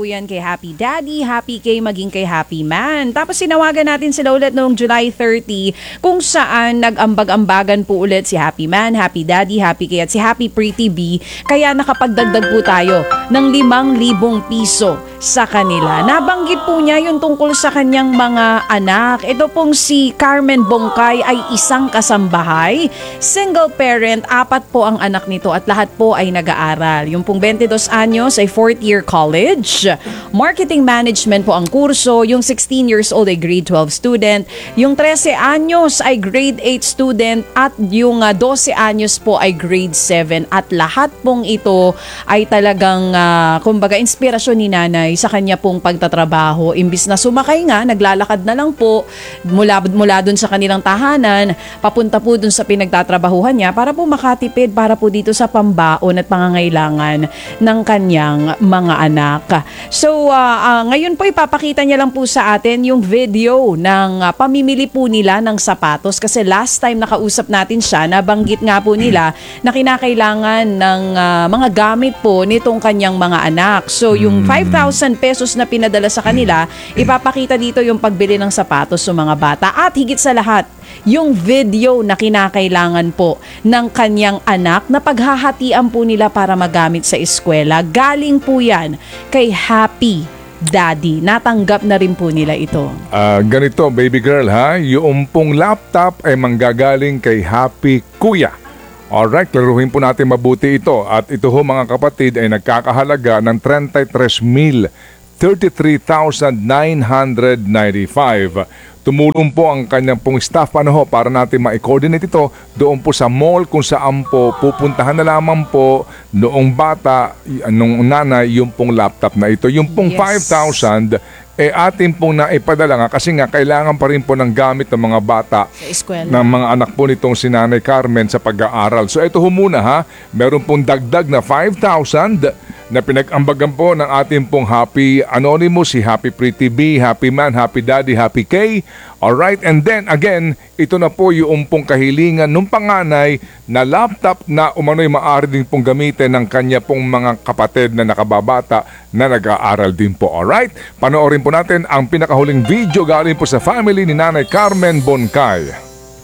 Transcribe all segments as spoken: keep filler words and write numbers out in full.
yan kay Happy Daddy, Happy K, maging kay Happy Man. Tapos sinawagan natin sila ulit noong July thirty kung saan nag-ambag-ambagan po ulit si Happy Man, Happy Daddy, Happy K at si Happy Pretty B. Kaya nakapagdagdag po tayo ng limang libong piso sa kanila. Nabanggit po niya yung tungkol sa kanyang mga anak. Ito pong si Carmen Bongkay ay isang kasambahay, single parent, apat po ang anak nito at lahat po ay nag-aaral. Yung pong twenty-dos anyos ay fourth year college. Marketing management po ang kurso. Yung sixteen years old ay grade twelve student. Yung thirteen anyos ay grade eight student at yung uh, twelve anyos po ay grade seven. At lahat pong ito ay talagang uh, kumbaga inspirasyon ni nanay sa kanya pong pagtatrabaho. Imbis na sumakay nga, naglalakad na lang po mula, mula dun sa kanilang tahanan, papunta po dun sa pinagtatrabahuhan niya para po makatipid para po dito sa pambaon at pangangailangan ng kanyang mga anak. So, uh, uh, ngayon po ipapakita niya lang po sa atin yung video ng uh, pamimili po nila ng sapatos kasi last time nakausap natin siya, nabanggit nga po nila na kinakailangan ng uh, mga gamit po nitong kanyang mga anak. So, yung five thousand pesos na pinadala sa kanila, ipapakita dito yung pagbili ng sapatos sa mga bata at higit sa lahat, yung video na kinakailangan po ng kanyang anak na paghahatian po nila para magamit sa eskwela. Galing po yan kay Happy Daddy. Natanggap na rin po nila ito. Uh, ganito, baby girl ha, yung pong laptop ay manggagaling kay Happy Kuya. Alright, klaruhin po natin mabuti ito. At ito ho mga kapatid ay nagkakahalaga ng thirty-three mil thirty-three thousand nine hundred ninety-five. Tumulong po ang kanyang pong staff ano ho, para natin ma-coordinate ito doon po sa mall kung saan po pupuntahan na lamang po noong bata, nung nanay, yung pong laptop na ito. Yung pong Yes. five thousand eh atin pong naipadala nga kasi nga kailangan pa rin po ng gamit ng mga bata Sa eskwela. ng mga anak po nitong si Nanay Carmen sa pag-aaral. So ito ho muna ha, meron pong dagdag na five thousand na pinag-ambagan po ng ating pong Happy Anonymous, si Happy Pretty B, Happy Man, Happy Daddy, Happy K. Alright, and then again, ito na po yung pong kahilingan ng panganay na laptop na umano'y maaari din pong gamitin ng kanya pong mga kapatid na nakababata na nag-aaral din po. Alright, panoorin po natin ang pinakahuling video galing po sa family ni Nanay Carmen Bongkay.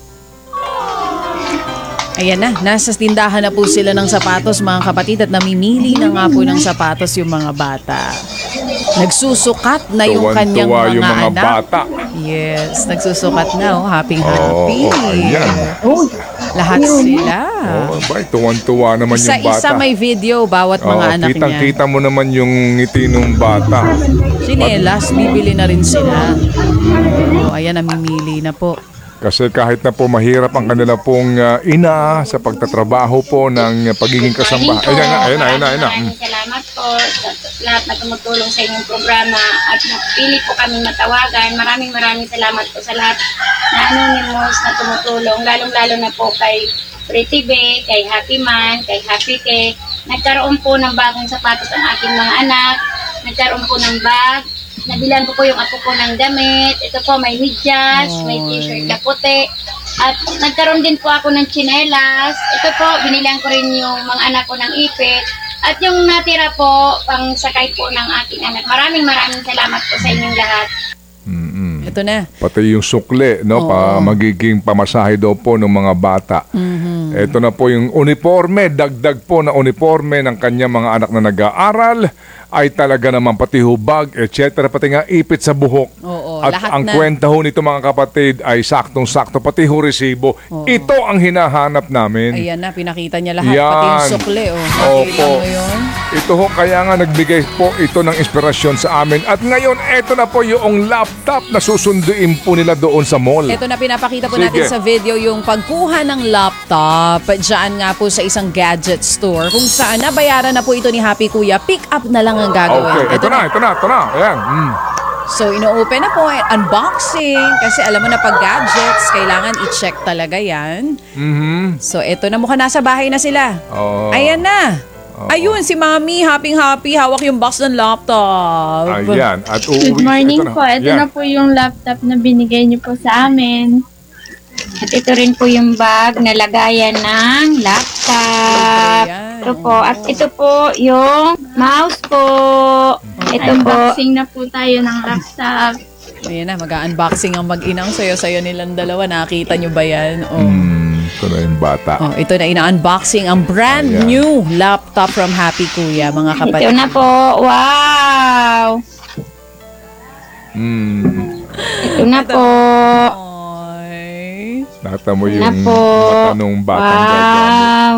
Ayan na, nasa tindahan na po sila ng sapatos mga kapatid at namimili na nga po ng sapatos yung mga bata. Nagsusukat na yung kanyang Tuwan-tuwa mga, yung mga anak. bata. Yes, nagsusukat na oh, happy happy. Oh, ayan. Lahat sila. Oh, bay, tuwan-tuwa naman yung bata. Isa-isa may video bawat Oh, mga anak niya. kitang-kita mo naman yung ngiti ng bata. Sinelas, bibili na rin sila. Oh, ayan, namimili na po. Kasi kahit na po mahirap ang kanila pong uh, ina sa pagtatrabaho po ng pagiging kasambahay. Ayan na, ayan na, ayan na. Ayan na. Mm. Maraming salamat po sa lahat na tumutulong sa inyong programa at napili po kami matawagan. Maraming maraming salamat po sa lahat na anonymous na tumutulong. Lalong-lalo na po kay Pretty Bay, kay Happy Man, kay Happy K. Nagkaroon po ng bagong sapatos ang aking mga anak. Nagkaroon po ng bag. Nabilan ko po yung ako po ng damit. Ito po, may medyas, may t-shirt na puti. At nagkaroon din po ako ng tsinelas. Ito po, binilang ko rin yung mga anak ko ng ipit. At yung natira po, pang sakay po ng aking anak. Maraming maraming salamat po sa inyong lahat. Mm-mm. Ito na. Pati yung sukle, no, pa magiging pamasahe daw po ng mga bata. Mm-hmm. Ito na po yung uniforme, dagdag po na uniforme ng kanyang mga anak na nag-aaral. Ay talaga naman pati hubag, et cetera. Pati nga ipit sa buhok. Oo, At lahat ang na. kwenta ho nito mga kapatid ay saktong-sakto. Pati ho resibo. Oo. Ito ang hinahanap namin. Ayan na, pinakita niya lahat. Yan. Pati yung sukle. Oh. Nakita Opo. mo yun? Ito ho, kaya nga nagbigay po ito ng inspirasyon sa amin. At ngayon, ito na po yung laptop na susunduin po nila doon sa mall. Ito na pinapakita po Sige. natin sa video yung pagkuha ng laptop dyan nga po sa isang gadget store kung saan nabayaran na po ito ni Happy Kuya. Pick up na lang ang gagawin. Okay, ito na, ito na, ito na. Ayan. Mm. So, ino-open na po, unboxing. Kasi alam mo na pag gadgets, kailangan i-check talaga yan. Mhm. So, ito na mukhang nasa bahay na sila. Oo. Ayan na. Ayun, si Mami, happy-happy, hawak yung box ng laptop. Ayan. At uuwi. Good morning ito na. po. Ito Ayan. na po yung laptop na binigay niyo po sa amin. At ito rin po yung bag na lagayan ng laptop. Ayan. Ito po. At ito po yung mouse po. Ito po. Unboxing na po tayo ng laptop. Ayan na, mag-unboxing ang mag-inang sayo-sayo nilang dalawa. Nakita nyo ba yan? Oh. Hmm, ito na yung bata. Oh, ito na, ina-unboxing ang brand Ayan. new laptop from Happy Kuya, mga kapatid. Ito na po. Wow! Hmm. Ito na po. Ay. Nakita mo Ito na yung po. mata nung batang gagamit. Wow!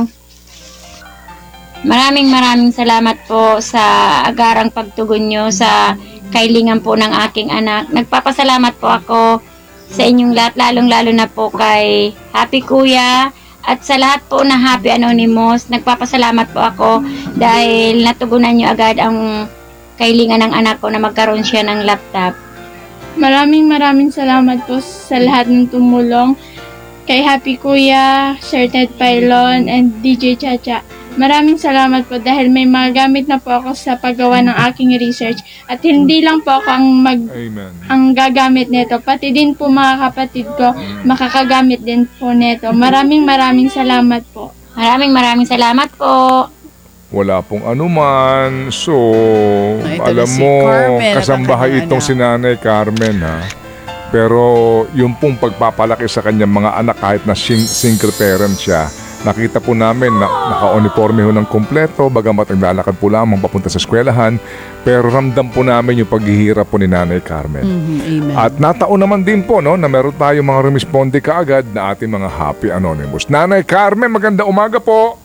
Maraming maraming salamat po sa agarang pagtugon nyo sa kailingan po ng aking anak. Nagpapasalamat po ako sa inyong lahat, lalong-lalo na po kay Happy Kuya at sa lahat po na Happy Anonymous. Nagpapasalamat po ako dahil natugunan nyo agad ang kailingan ng anak ko na magkaroon siya ng laptop. Maraming maraming salamat po sa lahat ng tumulong. Kay Happy Kuya, Sir Ted Pailon, and D J Chacha. Maraming salamat po dahil may magamit na po ako sa paggawa ng aking research. At hindi lang po ako ang mag Amen. ang gagamit nito, pati din po mga kapatid ko makakagamit din po nito. Maraming maraming salamat po. Maraming maraming salamat po. Wala pong anuman. So, Ay, ito alam na si mo, Carmen at kasambahay ang kanyang itong si Nanay Carmen, ha? Pero yung pong pagpapalaki sa kanyang mga anak kahit na sing- single parent siya, nakita po namin na naka-uniforme ho ng kompleto, bagamat naglalakad po lamang papunta sa eskwelahan, pero ramdam po namin yung paghihirap po ni Nanay Carmen. Mhm, amen. At nataon naman din po no, na meron tayo mga rumisponde kaagad na ating mga Happy Anonymous. Nanay Carmen, maganda umaga po!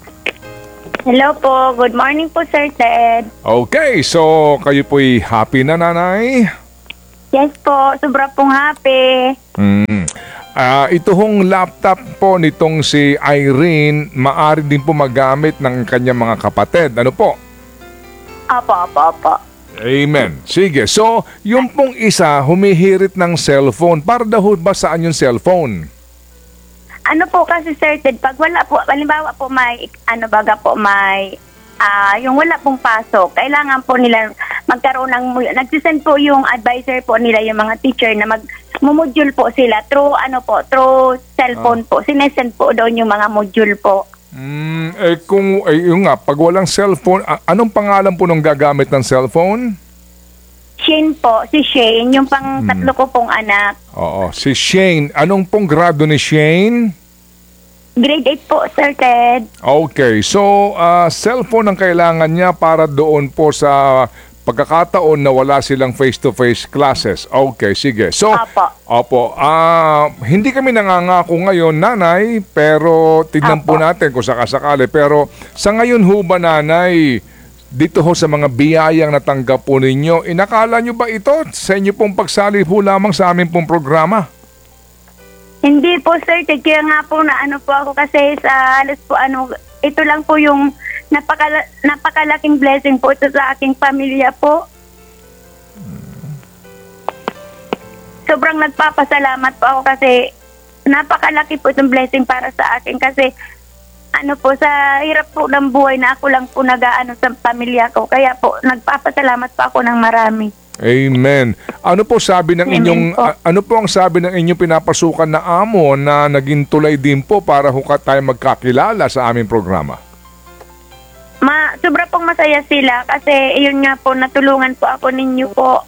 Hello po. Good morning po, Sir Ted. Okay, so kayo po'y happy na, Nanay? Yes po. Sobra pong happy. Mm. Ah, ito hong laptop po nitong si Irene, maari din po magamit ng kanyang mga kapatid. Ano po? Opo, opo, opo. Amen. Sige. So, yung pong isa humihirit ng cellphone. Para daw ba saan yung cellphone? Ano po kasi, Sir Ted, pag wala po, halimbawa po may, ano baga po, may, ah, yung wala pong pasok, kailangan po nila magkaroon ng, nagsisend po yung advisor po nila, yung mga teacher na mag, module po sila through, ano po, through cellphone po. Sinesend po doon yung mga module po. Mm, eh kung, eh, yung nga, pag walang cellphone, a- anong pangalan po nung gagamit ng cellphone? Shane po, si Shane, yung pang tatlo ko pong anak. Oo, si Shane. Anong pong grado ni Shane? Grade eight po, Sir Ted. Okay, so ah, cellphone ang kailangan niya para doon po sa pagkakataon na wala silang face-to-face classes. Okay, sige. So, Apo. opo, ah, hindi kami nangangako ngayon, Nanay, pero tignan po Apo. natin kung sakasakali. Pero sa ngayon ho ba, Nanay, dito ho sa mga biyayang natanggap po ninyo, inakala nyo ba ito sa inyo pong pagsali po lamang sa aming pong programa? Hindi po, Sir Ted. Kaya nga po na ano po ako kasi sa alas po ano, ito lang po yung napakala, napakalaking blessing po ito sa aking pamilya po. Sobrang nagpapasalamat po ako kasi napakalaki po itong blessing para sa akin kasi ano po, sa hirap po ng buhay na ako lang po nag-aano sa pamilya ko. Kaya po, nagpapasalamat po ako ng marami. Amen. Ano po sabi ng Amen inyong po. a- ano po ang sabi ng inyong pinapasukan na amo na naging tulay din po para hukat tayo magkakilala sa aming programa? Ma, sobra pong masaya sila kasi yun nga po, natulungan po ako ninyo po.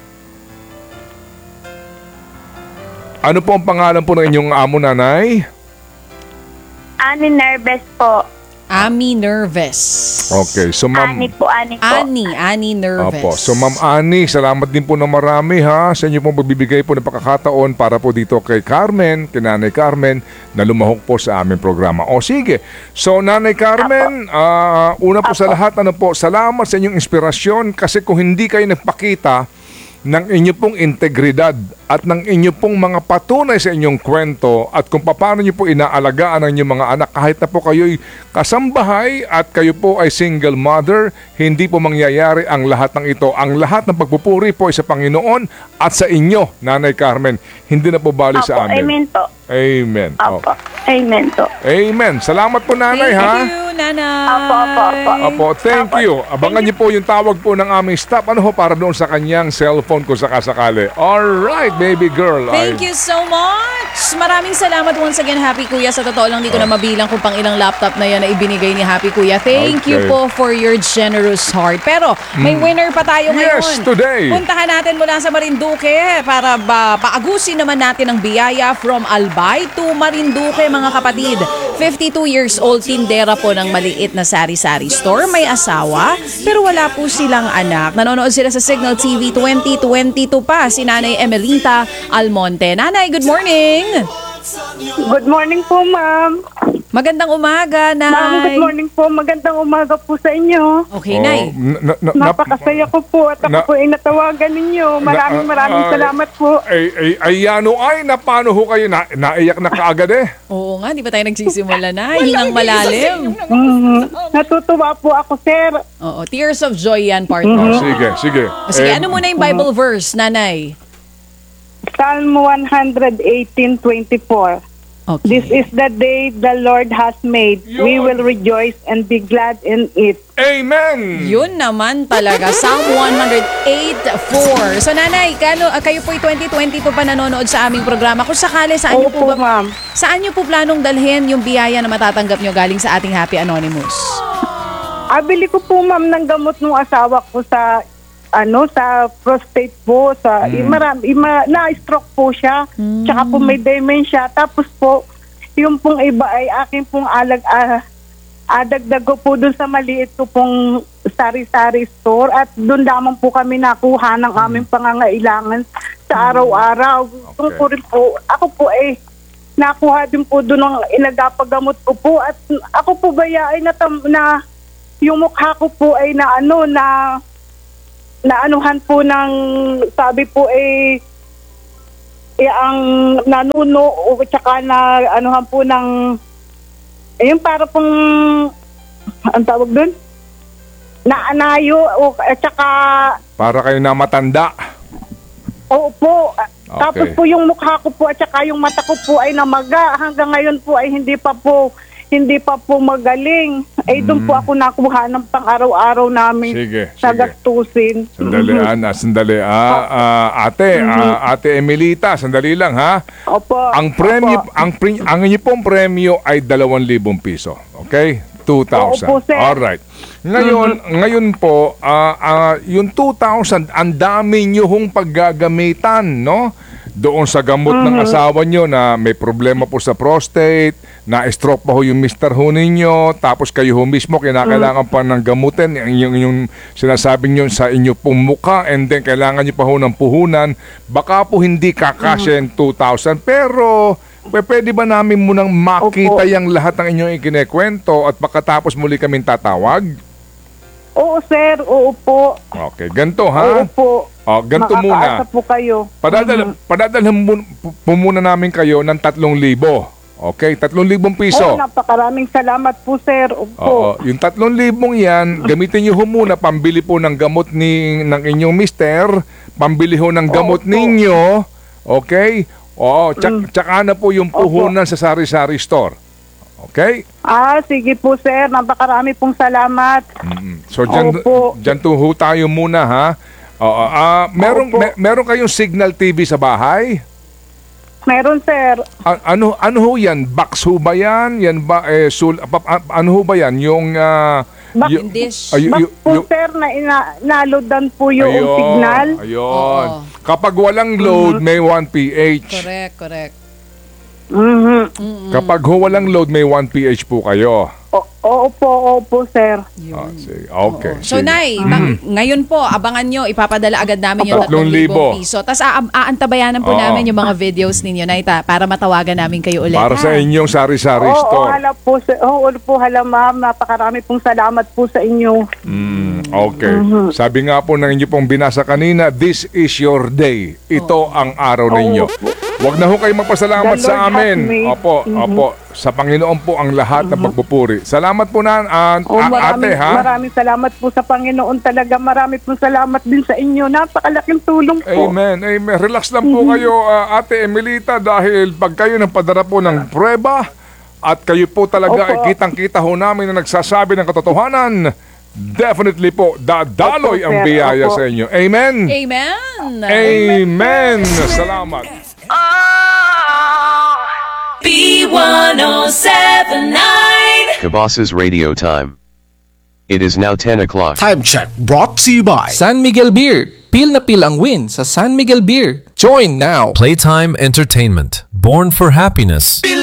Ano po ang pangalan po ng inyong amo, Nanay? Ani nervous po. Ami Nervous. Okay, so ma'am Ani po, ani po. Ani, Ani Nervous. Opo. So Ma'am Ani, salamat din po ng marami ha sa inyo pong pagbibigay po ng pagkakataon para po dito kay Carmen, kay Nanay Carmen na lumahok po sa aming programa. O sige. So Nanay Carmen, ah, una po sa lahat, ano po, salamat sa inyong inspirasyon kasi kung hindi kayo nagpakita ng inyo pong integridad at ng inyo pong mga patunay sa inyong kwento at kung paano nyo po inaalagaan ang inyong mga anak kahit na po kayo'y kasambahay at kayo po ay single mother, hindi po mangyayari ang lahat ng ito. Ang lahat ng pagpupuri po ay sa Panginoon at sa inyo, Nanay Carmen. Hindi na po bali Opo, sa amin. amen po. Amen. Opo, Oh. amen po. Amen. Salamat po, Nanay, Thank ha? you, Nanay. Opo, opo, opo. Apo, thank Opo. you. Abangan niyo po yung tawag po ng aming staff. Ano ho, para doon sa kanyang cellphone kung sakasakali. Alright, baby girl. Thank Ay, you so much! Maraming salamat once again, Happy Kuya. Sa totoo lang, di ko na mabilang kung pang ilang laptop na yan na ibinigay ni Happy Kuya. Thank you Okay. po for your generous heart. Pero may winner pa tayo ngayon. Yes, today. Puntahan natin mula sa Marinduque para ba paagusin naman natin ang biyaya from Albay to Marinduque, mga kapatid. fifty-two years old, tindera po ng maliit na sari-sari store. May asawa, pero wala po silang anak. Nanonood sila sa Signal T V twenty twenty-two pa. Si Nanay Emelita Almonte. Nanay, good morning! Good morning po, ma'am. Magandang umaga, Nay. Ma'am, good morning po. Magandang umaga po sa inyo. Okay, oh, Nay. na- na- na- Napakasaya ko po at ako na- po ay natawagan ninyo. Maraming na- maraming ah, salamat po. Ay, ay, ay, ano ay, na paano ho kayo? Na, naiyak na kaagad eh. Oo nga, di ba tayo nagsisimula na? Hingang malalim. Mhm. Natutuwa po ako, sir. Oo, tears of joy yan, partner. Oh, sige, sige. O sige, Eh, ano muna yung Bible verse, Nanay? Psalm one eighteen twenty-four. Okay. This is the day the Lord has made. We Yun. will rejoice and be glad in it. Amen! Yun naman talaga, Psalm one oh eight four. So Nanay, kano, ah, kayo po'y twenty twenty-two pa nanonood sa aming programa. Kung sakali, saan niyo po Opo, ba, ma'am. saan niyo po planong dalhin yung biyaya na matatanggap niyo galing sa ating Happy Anonymous? Abili ko po, ma'am, ng gamot ng asawa ko sa ano sa prostate po sa Mm. marami ima, na-stroke po siya tsaka po may dementia tapos po yung pong iba ay akin pong alag ah, adagdag ko po dun sa maliit ko pong sari-sari store at dun lamang po kami nakuha ng aming pangangailangan sa araw-araw. Kung po rin po ako po eh nakuha din po dun ng inagapagamot ko po at ako po ba ya ay natam, na yung mukha ko po ay na ano na naanuhan po ng sabi po eh, eh ang nanuno o tsaka na anuhan po ng ayun para pong ang tawag doon naanayo o at tsaka Para kayo na matanda. opo Okay. tapos po yung mukha ko po at tsaka yung mata ko po ay namaga hanggang ngayon po ay hindi pa po hindi pa po magaling. Eh, doon po ako nakuha ng pang-araw-araw namin Sige, sa sige. gastusin. Sandali, Ana, sandali. Ah, ah, ate, ah, ate Emelita, sandali lang ha. Opo. Ang premyo, Opo. ang, pre, ang inyo pong premyo ay dalawang libong piso. Okay? two thousand. Oo po, sir. Alright. Ngayon, ngayon po, ah, ah, yung two thousand, ang dami nyo hong paggagamitan, no? Doon sa gamot ng asawa nyo na may problema po sa prostate, na-stroke pa ho yung mister ho ninyo, tapos kayo ho mismo kinakailangan pa ng gamutin, yung, yung, yung sinasabi nyo sa inyo pong mukha, and then kailangan nyo pa ho ng puhunan, baka po hindi kakasya yung two thousand, pero pwe- pwede ba namin munang makita Opo. yung lahat ng inyong ikinekwento at pagkatapos muli kaming tatawag? Oo, sir. Oo po. Okay, ganito ha? Oo po. Oh, ganito muna. Makakaasa po kayo. Padadal, padadalhan mo, po muna namin kayo ng tatlong libo. Okay, tatlong libong piso. Oo, napakaraming salamat po, sir. Opo. Oo, yung tatlong libong yan, gamitin nyo ho muna, pambili po ng gamot ni, ng inyong mister, pambili ho ng gamot Opo. ninyo, okay? Oo, tsak, tsaka na po yung puhunan sa sari-sari store. Okay? Ah, sige po, sir. Napakarami pong salamat. Mm. So, dyan, Opo. dyan to ho tayo muna, ha? Oo, ah, meron, Opo. me- meron kayong Signal T V sa bahay? Meron, sir. A- ano ano ho yan? Box ho ba yan? Yan ba eh sul pa- pa- ano ho ba yan? Yung ah, Box yu- dish. ay- Bak yu- po, yu- sir, na ina- naloadan po yung ayun, signal. Ayun. Oo. Kapag walang load, may one P H. Correct, correct. Mhm. Kapag ho walang load, may one P H po kayo. O- Oo po, opo, sir. Ah, sige. Okay. So, sige. Nay, ma- ngayon po, abangan nyo, ipapadala agad namin yung Tatlong tatlong libong libo. piso. Tapos a- aantabayanan po Oo. namin yung mga videos ninyo, Nay, ta, para matawagan namin kayo ulit. Para sa ha? inyong sari-sari Oo, oo, store. hala po, sir. Oo, po, hala, ma'am. Napakarami pong salamat po sa inyo. Mm, okay. Sabi nga po ng inyo pong binasa kanina, this is your day. Ito ang araw ninyo. Huwag na ho kayo magpasalamat The sa Lord has amin. made- Opo, opo. Sa Panginoon po ang lahat ng pagpupuri. Salamat po na, ah, Oh, ah, maraming, ate, ha? maraming salamat po sa Panginoon talaga. Marami pong salamat din sa inyo. Napakalaking tulong po. Amen, amen. Relax lang po kayo, ah, ate Emelita, dahil pag kayo nang padara po ng prueba at kayo po talaga Opo. ay kitang-kita ho namin na nagsasabi ng katotohanan, definitely po, dadaloy Opo, ang sir. biyaya Opo. sa inyo. Amen. Amen! Amen. Salamat. B one oh seven nine. Kabas's Radio Time. It is now ten o'clock. Time check brought to you by San Miguel Beer. Pil na pil ang win sa San Miguel Beer. Join now. Playtime Entertainment. Born for happiness.